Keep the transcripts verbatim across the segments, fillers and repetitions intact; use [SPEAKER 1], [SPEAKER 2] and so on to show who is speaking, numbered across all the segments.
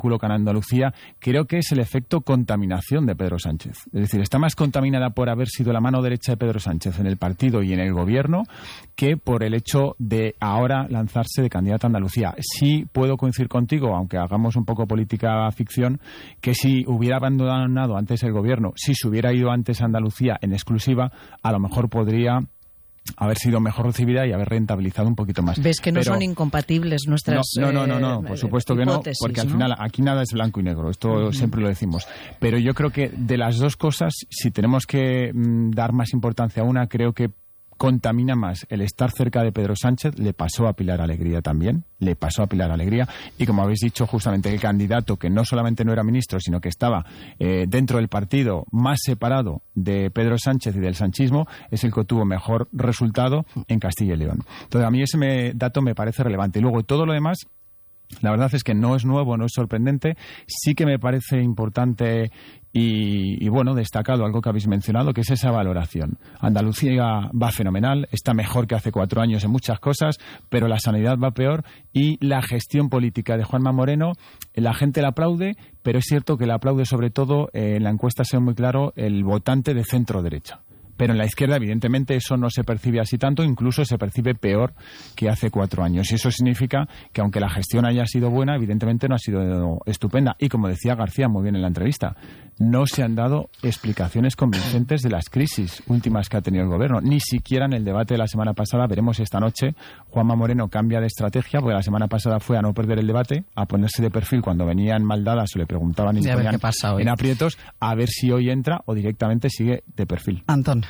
[SPEAKER 1] vínculo con Andalucía, creo que es el efecto contaminación de Pedro Sánchez. Es decir, está más contaminada por haber sido la mano derecha de Pedro Sánchez en el partido y en el gobierno que por el hecho de ahora lanzarse de candidato a Andalucía. Sí puedo coincidir contigo, aunque hagamos un poco política ficción, que si hubiera abandonado antes el gobierno, si se hubiera ido antes a Andalucía en exclusiva, a lo mejor podría haber sido mejor recibida y haber rentabilizado un poquito más.
[SPEAKER 2] ¿Ves que no
[SPEAKER 1] Pero,
[SPEAKER 2] son incompatibles nuestras
[SPEAKER 1] No, no, no, no,
[SPEAKER 2] eh,
[SPEAKER 1] no por supuesto que no, porque al
[SPEAKER 2] ¿no?
[SPEAKER 1] final aquí nada es blanco y negro, esto uh-huh. siempre lo decimos. Pero yo creo que de las dos cosas, si tenemos que mm, dar más importancia a una, creo que contamina más el estar cerca de Pedro Sánchez. Le pasó a Pilar Alegría también, le pasó a Pilar Alegría, y como habéis dicho, justamente el candidato que no solamente no era ministro, sino que estaba eh, dentro del partido más separado de Pedro Sánchez y del sanchismo, es el que tuvo mejor resultado en Castilla y León. Entonces a mí ese me, dato me parece relevante. Y luego todo lo demás, la verdad es que no es nuevo, no es sorprendente. Sí que me parece importante y, y bueno, destacado algo que habéis mencionado, que es esa valoración. Andalucía va fenomenal, está mejor que hace cuatro años en muchas cosas, pero la sanidad va peor y la gestión política de Juanma Moreno, la gente la aplaude, pero es cierto que la aplaude sobre todo, eh, en la encuesta se ve muy claro, el votante de centro-derecha. Pero en la izquierda, evidentemente, eso no se percibe así tanto, incluso se percibe peor que hace cuatro años. Y eso significa que, aunque la gestión haya sido buena, evidentemente no ha sido estupenda. Y como decía García muy bien en la entrevista, no se han dado explicaciones convincentes de las crisis últimas que ha tenido el gobierno. Ni siquiera en el debate de la semana pasada. Veremos esta noche, Juanma Moreno cambia de estrategia, porque la semana pasada fue a no perder el debate, a ponerse de perfil cuando venían mal dadas o le preguntaban y le ponían en aprietos, a ver si hoy entra o directamente sigue de perfil.
[SPEAKER 2] Antón.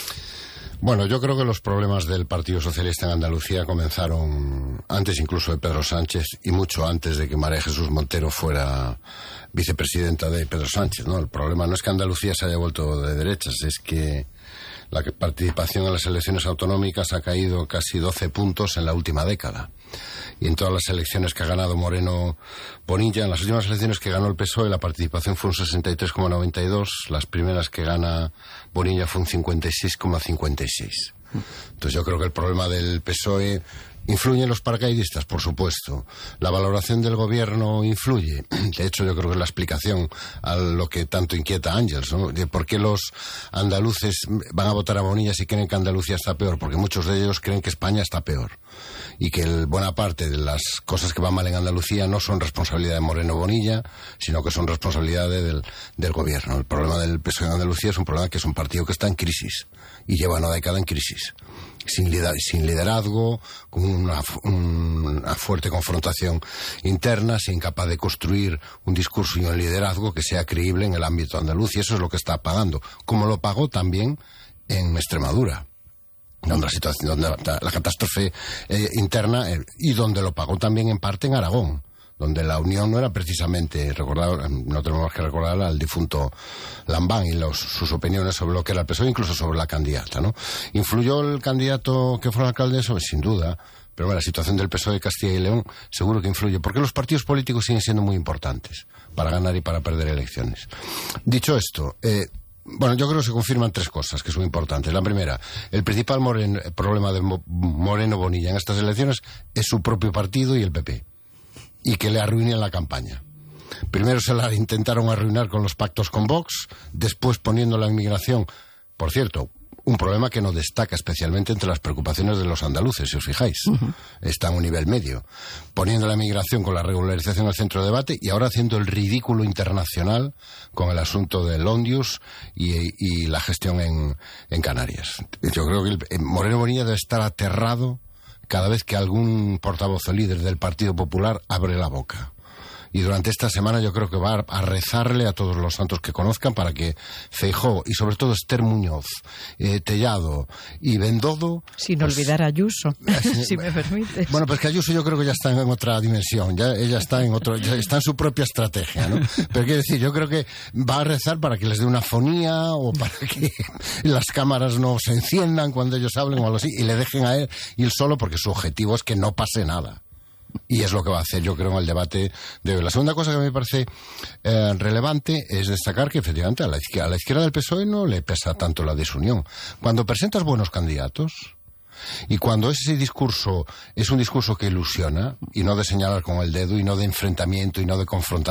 [SPEAKER 3] Bueno, yo creo que los problemas del Partido Socialista en Andalucía comenzaron antes incluso de Pedro Sánchez y mucho antes de que María Jesús Montero fuera vicepresidenta de Pedro Sánchez, ¿no? El problema no es que Andalucía se haya vuelto de derechas, es que la participación en las elecciones autonómicas ha caído casi doce puntos en la última década. Y en todas las elecciones que ha ganado Moreno Bonilla, en las últimas elecciones que ganó el P S O E, la participación fue un sesenta y tres coma noventa y dos, las primeras que gana Bonilla fue un cincuenta y seis coma cincuenta y seis. Entonces yo creo que el problema del P S O E influye en los paracaidistas, por supuesto. La valoración del gobierno influye. De hecho, yo creo que es la explicación a lo que tanto inquieta a Ángels, ¿no? De por qué los andaluces van a votar a Bonilla si creen que Andalucía está peor, porque muchos de ellos creen que España está peor. Y que el, buena parte de las cosas que van mal en Andalucía no son responsabilidad de Moreno Bonilla, sino que son responsabilidad de, del, del gobierno. El problema del P S O E en Andalucía es un problema que es un partido que está en crisis y lleva una década en crisis. Sin, lider, sin liderazgo, con una, una fuerte confrontación interna, sin capaz de construir un discurso y un liderazgo que sea creíble en el ámbito andaluz, y eso es lo que está pagando, como lo pagó también en Extremadura, donde la situación, donde la, la catástrofe eh, interna, eh, y donde lo pagó también en parte en Aragón, donde la unión no era precisamente, recordar, no tenemos que recordar al difunto Lambán y los, sus opiniones sobre lo que era el P S O E, incluso sobre la candidata, ¿no? ¿Influyó el candidato que fuera alcalde eso? Sin duda. Pero bueno, la situación del P S O E de Castilla y León seguro que influye, porque los partidos políticos siguen siendo muy importantes para ganar y para perder elecciones. Dicho esto, eh, bueno, yo creo que se confirman tres cosas que son importantes. La primera, el principal moreno, el problema de Moreno Bonilla en estas elecciones es su propio partido y el P P. Y que le arruinen la campaña. Primero se la intentaron arruinar con los pactos con Vox, después poniendo la inmigración, por cierto, un problema que no destaca especialmente entre las preocupaciones de los andaluces, si os fijáis. Uh-huh. Está a un nivel medio. Poniendo la inmigración con la regularización al centro de debate y ahora haciendo el ridículo internacional con el asunto del Ondius y, y la gestión en, en Canarias. Yo creo que el, Moreno Bonilla debe estar aterrado cada vez que algún portavoz o líder del Partido Popular abre la boca. Y durante esta semana yo creo que va a rezarle a todos los santos que conozcan para que Feijóo y sobre todo Esther Muñoz, eh, Tellado y Bendodo...
[SPEAKER 2] Sin
[SPEAKER 3] pues,
[SPEAKER 2] olvidar a Ayuso, eh, si me permites.
[SPEAKER 3] Bueno, pues que Ayuso yo creo que ya está en otra dimensión, ya ella está en otro, ya está en su propia estrategia, ¿no? Pero quiero decir, yo creo que va a rezar para que les dé una fonía o para que las cámaras no se enciendan cuando ellos hablen o algo así y le dejen a él ir solo, porque su objetivo es que no pase nada. Y es lo que va a hacer, yo creo, en el debate de hoy. La segunda cosa que me parece eh, relevante es destacar que, efectivamente, a la, izquierda, a la izquierda del P S O E no le pesa tanto la desunión. Cuando presentas buenos candidatos y cuando ese discurso es un discurso que ilusiona y no de señalar con el dedo y no de enfrentamiento y no de confrontación,